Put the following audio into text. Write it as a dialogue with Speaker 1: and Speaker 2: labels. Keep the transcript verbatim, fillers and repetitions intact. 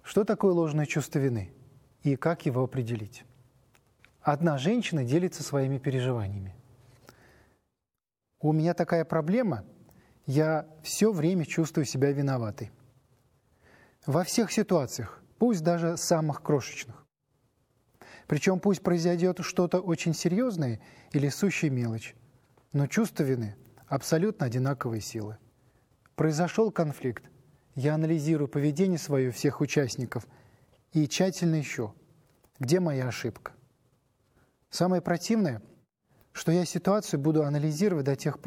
Speaker 1: Что такое ложное чувство вины и как его определить? Одна женщина делится своими переживаниями. У меня такая проблема, я все время чувствую себя виноватой. Во всех ситуациях, пусть даже самых крошечных. Причем пусть произойдет что-то очень серьезное или сущая мелочь, но чувство вины абсолютно одинаковой силы. Произошел конфликт, я анализирую поведение свое всех участников и тщательно ищу, где моя ошибка. Самое противное, что я ситуацию буду анализировать до тех пор,